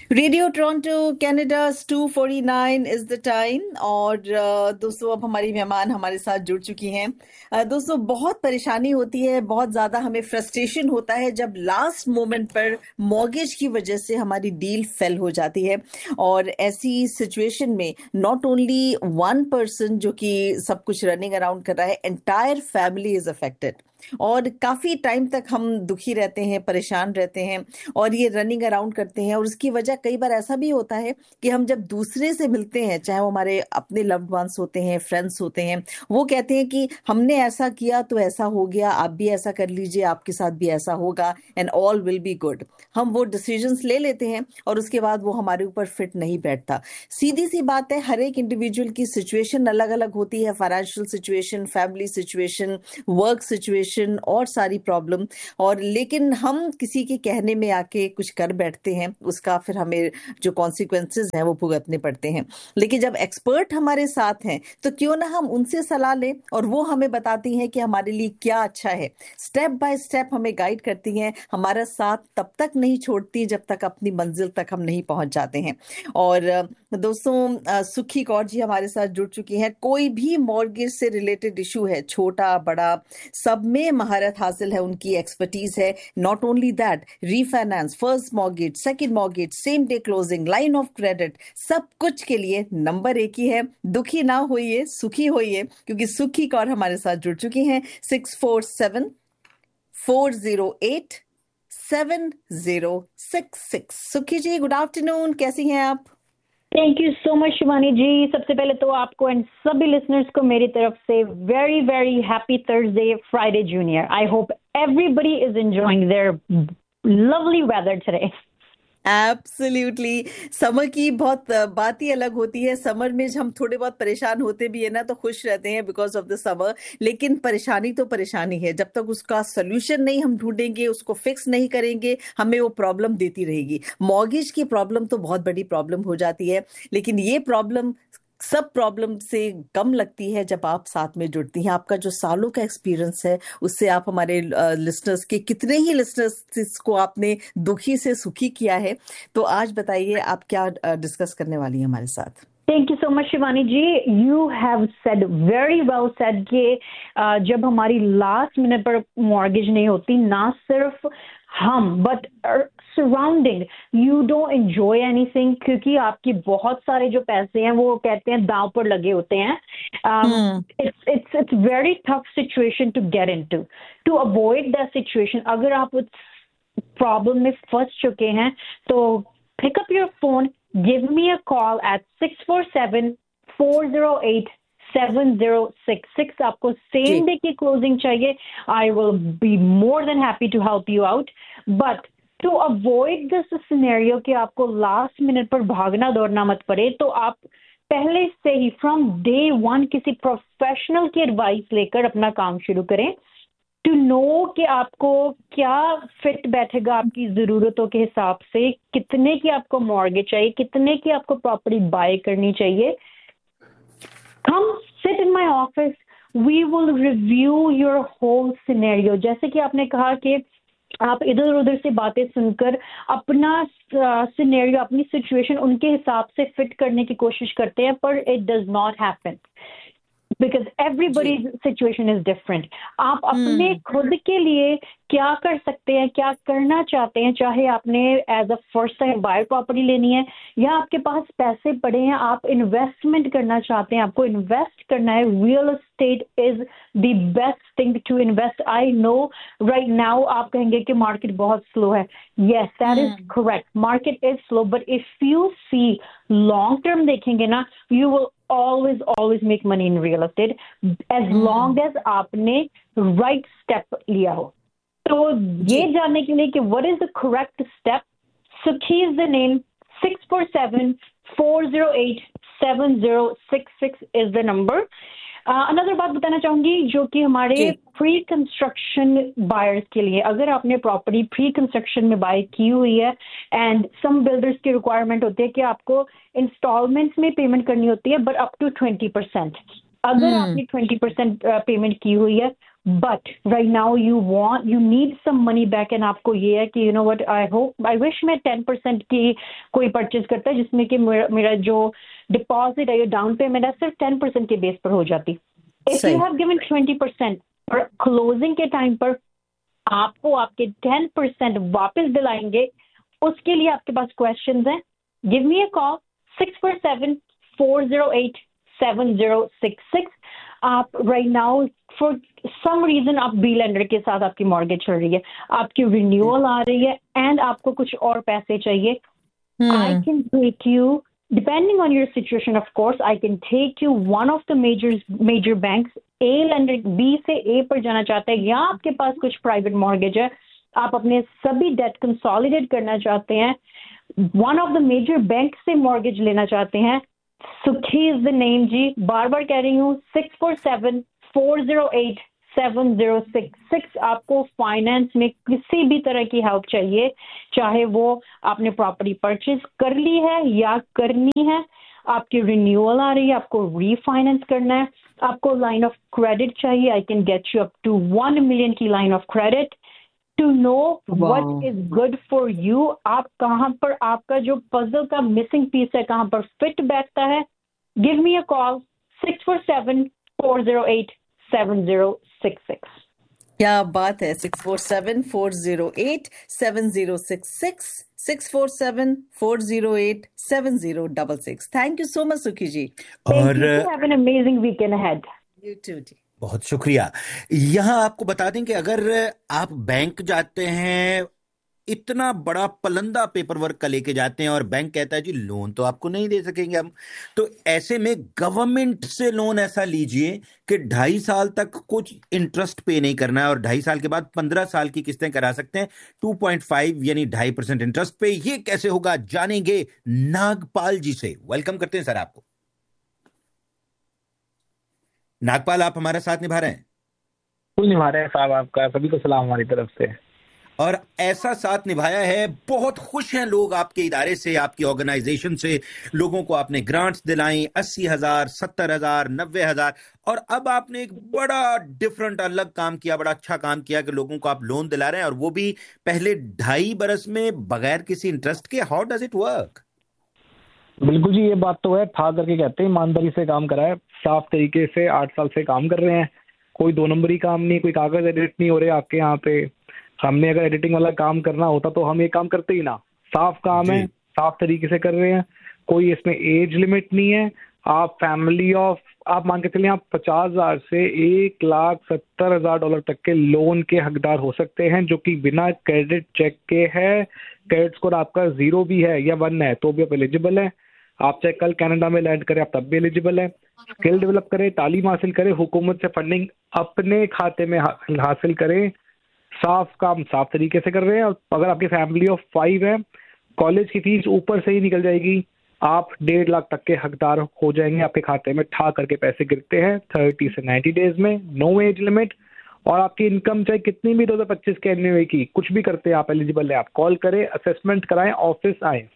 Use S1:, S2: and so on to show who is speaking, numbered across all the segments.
S1: Radio Toronto Canada 249 is the time. और दोस्तों अब हमारी मेहमान हमारे साथ जुड़ चुकी हैं। दोस्तों बहुत परेशानी होती है, बहुत ज़्यादा हमें फ्रस्ट्रेशन होता है जब लास्ट मोमेंट पर मॉर्गेज की वजह से हमारी डील फेल हो जाती है। और ऐसी सिचुएशन में नॉट ओनली वन पर्सन जो कि सब कुछ रनिंग अराउंड कर रहा है, एंटायर फैमिली इज अफेक्टेड। और काफ़ी टाइम तक हम दुखी रहते हैं, परेशान रहते हैं और ये रनिंग अराउंड करते हैं। और उसकी वजह कई बार ऐसा भी होता है कि हम जब दूसरे से मिलते हैं, चाहे वो हमारे अपने लव्ड वंस होते हैं, फ्रेंड्स होते हैं, वो कहते हैं कि हमने ऐसा किया तो ऐसा हो गया, आप भी ऐसा कर लीजिए, आपके साथ भी ऐसा होगा and all will be good. हम वो डिसीजंस ले लेते हैं और उसके बाद वो हमारे ऊपर फिट नहीं बैठता। सीधी सी बात है, हर एक इंडिविजुअल की सिचुएशन अलग अलग होती है, financial situation, family situation, work situation और सारी प्रॉब्लम। और लेकिन हम किसी के कहने में आके कुछ कर बैठते हैं, उसका फिर हमें जो कॉन्सिक्वेंसेस हैं वो भुगतने पड़ते हैं। लेकिन जब एक्सपर्ट हमारे साथ हैं तो क्यों ना हम उनसे सलाह लें और वो हमें बताती हैं कि हमारे लिए क्या अच्छा है। स्टेप बाय स्टेप हमें गाइड करती हैं, हमारा साथ तब तक नहीं छोड़ती जब तक अपनी मंजिल तक हम नहीं पहुंच जाते हैं। और दोस्तों सुखी कौर जी हमारे साथ जुड़ चुकी हैं। कोई भी मॉर्गेज से रिलेटेड इशू है, छोटा बड़ा, सब में महारत हासिल है, उनकी एक्सपर्टीज है। Not only that, refinance, first mortgage, second mortgage, same day closing, line of credit, सब कुछ के लिए नंबर एक ही है। दुखी ना होइए, सुखी होइए, क्योंकि सुखी कौर हमारे साथ जुड़ चुकी हैं। 647-408-7066। सुखी जी, गुड आफ्टरनून, कैसी हैं आप?
S2: Thank you so much Shivani जी। सबसे पहले तो आपको एंड सभी लिसनर्स को मेरी तरफ से very very happy Thursday Friday junior. I hope everybody is enjoying there lovely weather today.
S1: Absolutely. Summer की बहुत बात ही अलग होती है। समर में हम थोड़े बहुत परेशान होते भी है ना, तो खुश रहते हैं बिकॉज ऑफ द समर। लेकिन परेशानी तो परेशानी है, जब तक उसका सोल्यूशन नहीं हम ढूंढेंगे, उसको फिक्स नहीं करेंगे, हमें वो प्रॉब्लम देती रहेगी। मॉर्गेज की प्रॉब्लम तो बहुत बड़ी प्रॉब्लम हो जाती है, लेकिन ये प्रॉब्लम सब प्रॉब्लम से कम लगती है जब आप साथ में जुड़ती हैं। आपका जो सालों का एक्सपीरियंस है, उससे आप हमारे लिसनर्स के कितने ही लिसनर्स को आपने दुखी से सुखी किया है। तो आज बताइए आप क्या डिस्कस करने वाली हैं हमारे साथ?
S2: Thank you so much Shivani ji. You have said very well said कि जब हमारी लास्ट मिनट पर मॉर्गेज नहीं होती, ना सिर्फ हम but surrounding, you don't enjoy anything, क्योंकि आपके बहुत सारे जो पैसे हैं वो कहते हैं दांव पर लगे होते हैं। It's very tough situation to get into. To avoid that situation, अगर आप उस प्रॉब्लम में फंस चुके हैं तो pick up your phone, give me a call at 647-408-7066. आपको सेम डे की क्लोजिंग चाहिए, I will be more than happy to help you out. But to avoid this scenario कि आपको लास्ट मिनट पर भागना दौड़ना मत पड़े, तो आप पहले से ही फ्रॉम डे वन किसी प्रोफेशनल की एडवाइस लेकर अपना काम शुरू करें। टू नो कि आपको क्या फिट बैठेगा आपकी ज़रूरतों के हिसाब से, कितने की आपको मॉर्गेज चाहिए, कितने की आपको प्रॉपर्टी बाय करनी चाहिए। Come sit in my office, we will review your whole scenario. जैसे कि आपने कहा कि आप इधर उधर से बातें सुनकर अपना सिनेरियो, अपनी सिचुएशन उनके हिसाब से फिट करने की कोशिश करते हैं, पर it does not happen because everybody's situation is different. आप अपने खुद के लिए क्या कर सकते हैं, क्या करना चाहते हैं, चाहे आपने as a first time buyer property लेनी है या आपके पास पैसे पड़े हैं, आप इन्वेस्टमेंट करना चाहते हैं, आपको इन्वेस्ट करना है। Real estate is the best thing to invest. I know right now आप कहेंगे कि मार्केट बहुत स्लो है। Yes, that is correct, market is slow, but if you see long term देखेंगे ना, you will always make money in real estate as long as आपने right step लिया हो। तो ये जानने के लिए कि what is the correct step, Sukhi is the name, 647-408-7066 is the number. Another बात बताना चाहूंगी जो कि हमारे प्री कंस्ट्रक्शन बायर्स के लिए, अगर आपने प्रॉपर्टी प्री कंस्ट्रक्शन में बाय की हुई है एंड सम बिल्डर्स की रिक्वायरमेंट होती है कि आपको इंस्टॉलमेंट्स में पेमेंट करनी होती है बट अप टू 20%। अगर आपने 20% पेमेंट की हुई है, but right now you need some money back, and आपको ये है कि you know what, I wish मैं 10% की कोई परचेज करता है जिसमें कि मेरा जो डिपॉजिट है, डाउन पेमेंट है, सिर्फ 10% के बेस पर हो जाती. इफ यू हैव गिवन 20% और क्लोजिंग के टाइम पर आपको आपके 10% वापस दिलाएंगे, उसके लिए आपके पास क्वेश्चंस हैं. Give me a call 647-408-7066. आप right now for some reason आप बी लेंडर के साथ आपकी मॉर्गेज चल रही है, आपकी रिन्यूअल आ रही है एंड आपको कुछ और पैसे चाहिए. I can take you, depending on your situation, of course, I can take you one of the major banks. A lender B से A पर जाना चाहते हैं, या आपके पास कुछ प्राइवेट मॉर्गेज है, आप अपने सभी डेट कंसोलिडेट करना चाहते हैं, one of the major bank से मॉर्गेज लेना चाहते हैं, सुखी इज द नेम जी. बार बार कह रही हूँ, 647-408-7066. आपको फाइनेंस में किसी भी तरह की हेल्प चाहिए, चाहे वो आपने प्रॉपर्टी परचेज कर ली है या करनी है, आपकी रिन्यूअल आ रही है, आपको रीफाइनेंस करना है, आपको लाइन ऑफ क्रेडिट चाहिए, I can get you up to 1 million की line of credit. To know what is good for you, आप कहाँ पर आपका जो पजल का मिसिंग पीस है कहाँ पर फिट बैठता है, गिव मी अ कॉल 647-408-7066.
S1: क्या बात है. 647-408-7066, 647-408-7066. थैंक यू सो मच सुखी जी.
S2: और have an amazing weekend ahead.
S1: You to जी.
S3: बहुत शुक्रिया. यहाँ आपको बता दें कि अगर आप बैंक जाते हैं, इतना बड़ा पलंदा पेपर वर्क का लेके जाते हैं और बैंक कहता है जी लोन तो आपको नहीं दे सकेंगे हम, तो ऐसे में गवर्नमेंट से लोन ऐसा लीजिए कि 2.5 साल तक कुछ इंटरेस्ट पे नहीं करना है और 2.5 साल के बाद 15 साल की किस्तें करा सकते हैं 2.5 यानी 2.5% इंटरेस्ट पे. ये कैसे होगा जानेंगे नागपाल जी से. वेलकम करते हैं सर आपको. नागपाल, आप हमारा साथ निभा रहे हैं?
S4: बिल्कुल निभा रहे हैं साहब. आपका सभी को सलाम हमारी तरफ से.
S3: और ऐसा साथ निभाया है, बहुत खुश हैं लोग आपके इदारे से, आपकी ऑर्गेनाइजेशन से. लोगों को आपने ग्रांट्स दिलाई 80,000, 70,000, 90,000, और अब आपने एक बड़ा डिफरेंट अलग काम किया, बड़ा अच्छा काम किया कि लोगों को आप लोन दिला रहे हैं, और वो भी पहले 2.5 बरस में बगैर किसी इंटरेस्ट के. How does it work?
S4: बिल्कुल जी, ये बात तो है. ठा करके कहते हैं, ईमानदारी से काम करा है, साफ तरीके से 8 साल से काम कर रहे हैं. कोई 2 नंबरी काम नहीं, कोई कागज एडिट नहीं हो रहे आपके यहाँ पे. हमने अगर एडिटिंग वाला काम करना होता तो हम ये काम करते ही ना. साफ काम है, साफ तरीके से कर रहे हैं. कोई इसमें एज लिमिट नहीं है. आप फैमिली ऑफ, आप मान के चलिए, आप 50,000 से $1,70,000 तक के लोन के हकदार हो सकते हैं, जो कि बिना क्रेडिट चेक के है. क्रेडिट स्कोर आपका 0 भी है या 1 है तो भी आप एलिजिबल है. आप चाहे कल कनाडा में लैंड करें, आप तब भी एलिजिबल है. स्किल डेवलप करें, तालीम हासिल करें, हुकूमत से फंडिंग अपने खाते में हासिल करें. साफ काम साफ तरीके से कर रहे हैं. और अगर आपकी फैमिली ऑफ 5 है, कॉलेज की फीस ऊपर से ही निकल जाएगी. आप 1.5 लाख तक के हकदार हो जाएंगे. आपके खाते में ठा करके पैसे गिरते हैं 30 से 90 डेज में. No age limit. और आपकी इनकम चाहे कितनी भी 2025 के एनयूए की, कुछ भी करते हैं आप एलिजिबल है. आप कॉल करें, असेसमेंट कराएं, ऑफिस आए.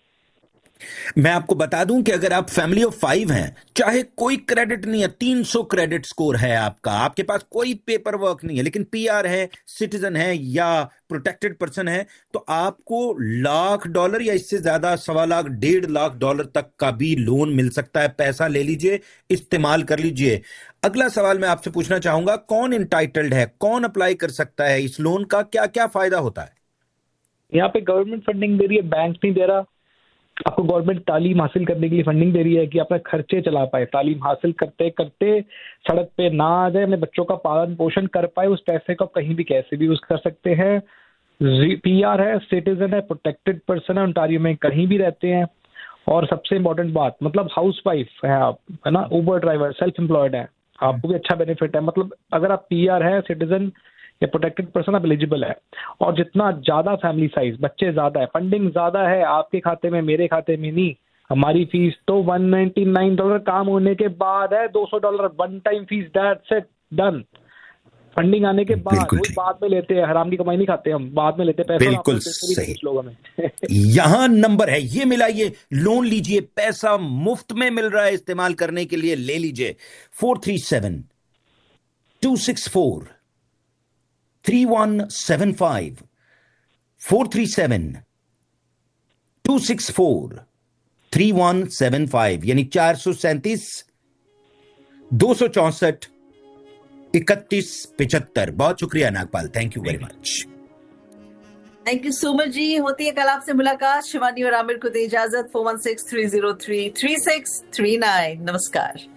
S3: मैं आपको बता दूं कि अगर आप फैमिली ऑफ 5 हैं, चाहे कोई क्रेडिट नहीं है, 300 क्रेडिट स्कोर है आपका, आपके पास कोई पेपर वर्क नहीं है, लेकिन पीआर है, सिटीजन है या प्रोटेक्टेड पर्सन है, तो आपको $1,00,000 या इससे ज्यादा, $1.25 लाख, $1.5 लाख तक का भी लोन मिल सकता है. पैसा ले लीजिए, इस्तेमाल कर लीजिए. अगला सवाल मैं आपसे पूछना चाहूंगा, कौन इंटाइटल्ड है, कौन अप्लाई कर सकता है इस लोन का, क्या क्या फायदा होता है?
S4: यहाँ पे गवर्नमेंट फंडिंग दे रही है, बैंक नहीं दे रहा. आपको गवर्नमेंट तालीम हासिल करने के लिए फंडिंग दे रही है कि अपने खर्चे चला पाए. तालीम हासिल करते करते सड़क पे ना आ जाए, अपने बच्चों का पालन पोषण कर पाए. उस पैसे को आप कहीं भी कैसे भी यूज कर सकते हैं. पीआर है, सिटीजन है, प्रोटेक्टेड पर्सन है, ओंटारियो में कहीं भी रहते हैं. और सबसे इंपॉर्टेंट बात, मतलब हाउस वाइफ है आप, है ना, उबर ड्राइवर, सेल्फ एम्प्लॉयड है, आपको भी अच्छा बेनिफिट है. मतलब अगर आप पीआर है, सिटीजन या प्रोटेक्टेड पर्सन, आप एलिजिबल है. और जितना ज्यादा फैमिली साइज, बच्चे ज्यादा है, फंडिंग ज्यादा है आपके खाते में, मेरे खाते में नहीं. हमारी फीस तो $199 काम होने के बाद है. $200 one time fees, that's it, done. Funding आने के बाद वही बाद में लेते हैं. हराम की कमाई नहीं खाते हम, बाद में लेते हैं पैसा.
S3: बिल्कुल सही. लोगों में यहाँ नंबर है, ये मिलाइए, लोन लीजिए, पैसा मुफ्त में मिल रहा है इस्तेमाल करने के लिए, ले लीजिए. 437-264 3175 437 264 3175 यानी 437 264 3175। बहुत शुक्रिया Nagpal, thank you very much.
S1: Thank you so much जी। होती है कल आपसे मुलाकात। शिवानी और आमिर को दे इजाजत। 416-303-3639। नमस्कार।